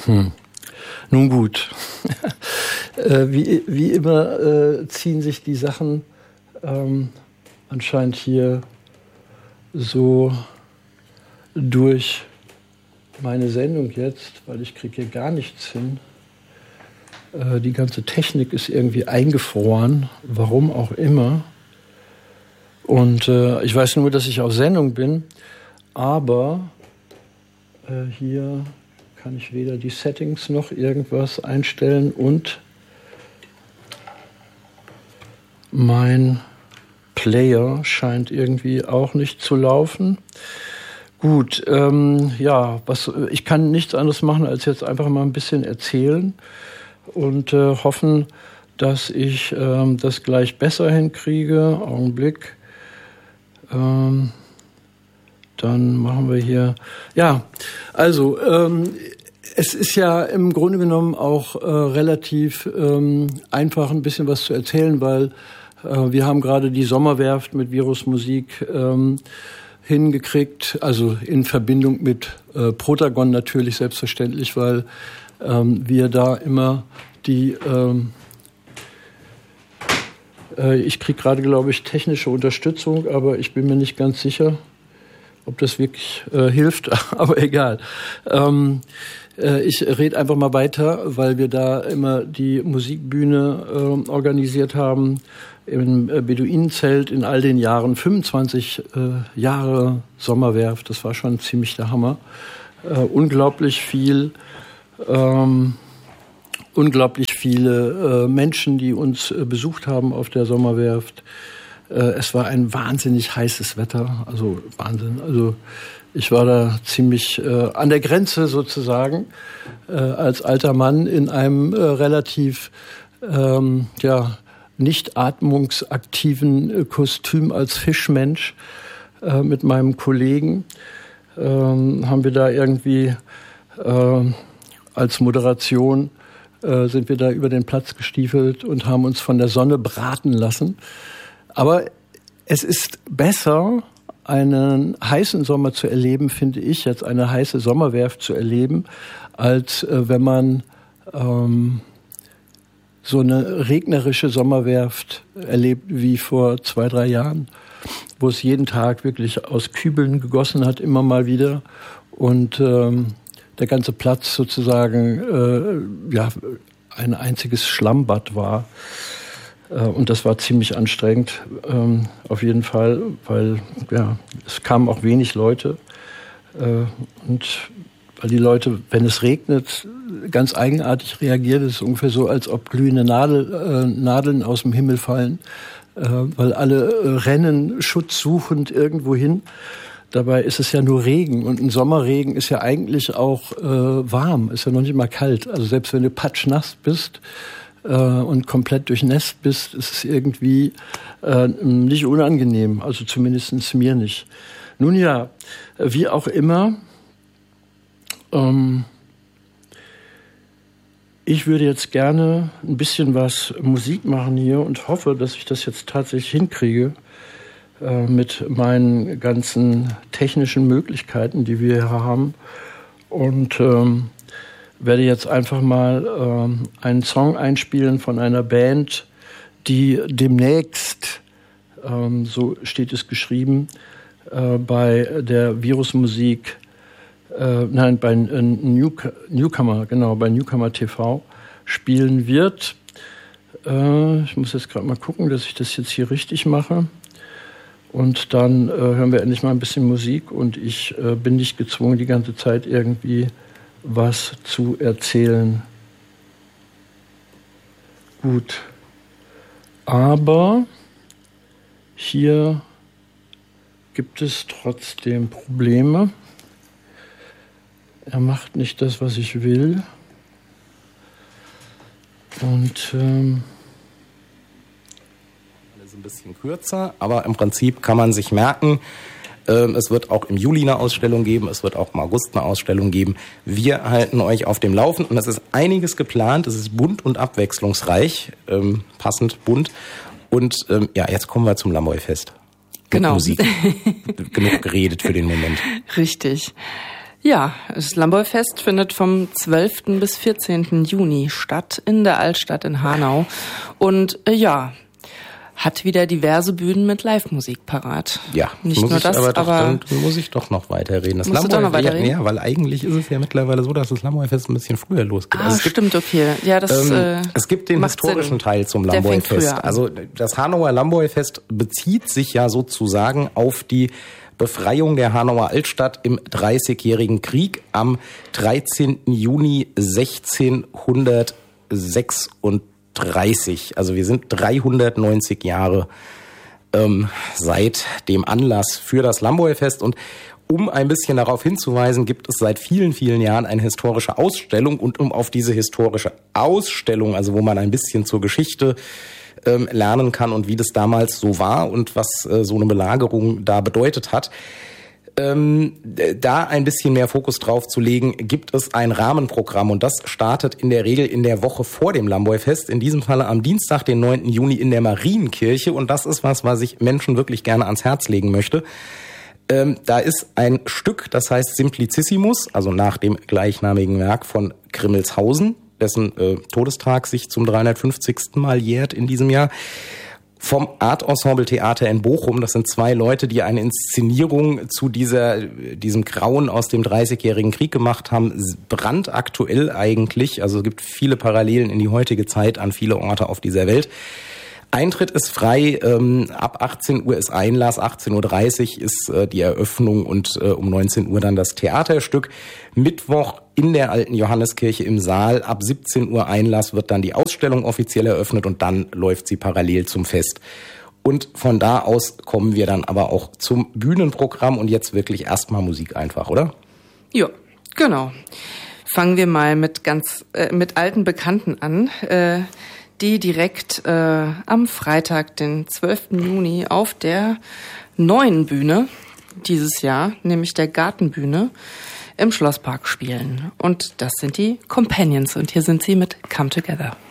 Nun gut. Wie immer ziehen sich die Sachen anscheinend hier so durch meine Sendung jetzt, weil ich kriege hier gar nichts hin. Die ganze Technik ist irgendwie eingefroren, warum auch immer. Und ich weiß nur, dass ich auf Sendung bin, aber hier kann ich weder die Settings noch irgendwas einstellen und mein Player scheint irgendwie auch nicht zu laufen. Gut, ich kann nichts anderes machen, als jetzt einfach mal ein bisschen erzählen und hoffen, dass ich das gleich besser hinkriege. Augenblick. Dann machen wir hier. Ja, also es ist ja im Grunde genommen auch relativ einfach ein bisschen was zu erzählen, weil wir haben gerade die Sommerwerft mit Virusmusik hingekriegt, also in Verbindung mit Protagon natürlich selbstverständlich, weil wir da immer die ich kriege gerade, glaube ich, technische Unterstützung, aber ich bin mir nicht ganz sicher, ob das wirklich hilft, aber egal. Ich rede einfach mal weiter, weil wir da immer die Musikbühne organisiert haben im Beduinenzelt in all den Jahren. 25 Jahre Sommerwerft, das war schon ziemlich der Hammer. Unglaublich viele Menschen, die uns besucht haben auf der Sommerwerft. Es war ein wahnsinnig heißes Wetter, also Wahnsinn. Also ich war da ziemlich an der Grenze sozusagen, als alter Mann in einem relativ nicht atmungsaktiven Kostüm als Fischmensch mit meinem Kollegen. Haben wir da irgendwie als Moderation sind wir da über den Platz gestiefelt und haben uns von der Sonne braten lassen. Aber es ist besser, einen heißen Sommer zu erleben, finde ich, jetzt eine heiße Sommerwerft zu erleben, als wenn man so eine regnerische Sommerwerft erlebt wie vor 2-3 Jahren, wo es jeden Tag wirklich aus Kübeln gegossen hat, immer mal wieder. Und der ganze Platz sozusagen ein einziges Schlammbad war. Und das war ziemlich anstrengend, auf jeden Fall, weil es kamen auch wenig Leute. Und weil die Leute, wenn es regnet, ganz eigenartig reagieren. Es ist ungefähr so, als ob glühende Nadeln aus dem Himmel fallen, weil alle rennen schutzsuchend irgendwo hin. Dabei ist es ja nur Regen und ein Sommerregen ist ja eigentlich auch warm, ist ja noch nicht mal kalt. Also selbst wenn du patschnass bist und komplett durchnässt bist, ist es irgendwie nicht unangenehm, also zumindest mir nicht. Nun ja, wie auch immer, ich würde jetzt gerne ein bisschen was Musik machen hier und hoffe, dass ich das jetzt tatsächlich hinkriege mit meinen ganzen technischen Möglichkeiten, die wir hier haben. Und werde jetzt einfach mal einen Song einspielen von einer Band, die demnächst, so steht es geschrieben, bei der Virusmusik, bei Newcomer, genau, bei Newcomer TV spielen wird. Ich muss jetzt gerade mal gucken, dass ich das jetzt hier richtig mache. Und dann hören wir endlich mal ein bisschen Musik und ich bin nicht gezwungen, die ganze Zeit irgendwie was zu erzählen. Gut. Aber hier gibt es trotzdem Probleme. Er macht nicht das, was ich will. Und ein bisschen kürzer, aber im Prinzip kann man sich merken, es wird auch im Juli eine Ausstellung geben, es wird auch im August eine Ausstellung geben. Wir halten euch auf dem Laufenden. Es ist einiges geplant, es ist bunt und abwechslungsreich, passend bunt. Und jetzt kommen wir zum Lamboy-Fest. Genau. Musik. Genug geredet für den Moment. Richtig. Ja, das Lamboy-Fest findet vom 12. bis 14. Juni statt in der Altstadt in Hanau. Und hat wieder diverse Bühnen mit Live-Musik parat. Ja, nicht nur das, aber dann muss ich doch noch weiterreden. Das Lamboy, ja, weil eigentlich ist es ja mittlerweile so, dass das Lamboy-Fest ein bisschen früher losgeht. Also stimmt, okay. Ja, es gibt den historischen Teil zum Lamboy-Fest. Also das Hanauer Lamboy-Fest bezieht sich ja sozusagen auf die Befreiung der Hanauer Altstadt im Dreißigjährigen Krieg am 13. Juni 1636. Also wir sind 390 Jahre seit dem Anlass für das Lamboy-Fest. Und um ein bisschen darauf hinzuweisen, gibt es seit vielen, vielen Jahren eine historische Ausstellung. Und um auf diese historische Ausstellung, also wo man ein bisschen zur Geschichte lernen kann und wie das damals so war und was so eine Belagerung da bedeutet hat, da ein bisschen mehr Fokus drauf zu legen, gibt es ein Rahmenprogramm und das startet in der Regel in der Woche vor dem Lamboy-Fest, in diesem Falle am Dienstag, den 9. Juni in der Marienkirche, und das ist was ich Menschen wirklich gerne ans Herz legen möchte. Da ist ein Stück, das heißt Simplicissimus, also nach dem gleichnamigen Werk von Grimmelshausen, dessen Todestag sich zum 350. Mal jährt in diesem Jahr, vom Art Ensemble Theater in Bochum. Das sind 2 Leute, die eine Inszenierung zu diesem Grauen aus dem 30-jährigen Krieg gemacht haben. Brandaktuell eigentlich, also es gibt viele Parallelen in die heutige Zeit an viele Orte auf dieser Welt. Eintritt ist frei, ab 18 Uhr ist Einlass, 18.30 Uhr ist die Eröffnung und um 19 Uhr dann das Theaterstück. Mittwoch in der Alten Johanneskirche im Saal, ab 17 Uhr Einlass wird dann die Ausstellung offiziell eröffnet und dann läuft sie parallel zum Fest. Und von da aus kommen wir dann aber auch zum Bühnenprogramm und jetzt wirklich erstmal Musik einfach, oder? Ja, genau. Fangen wir mal mit alten Bekannten an, die direkt am Freitag, den 12. Juni, auf der neuen Bühne dieses Jahr, nämlich der Gartenbühne, im Schlosspark spielen. Und das sind die Companions. Und hier sind sie mit Come Together.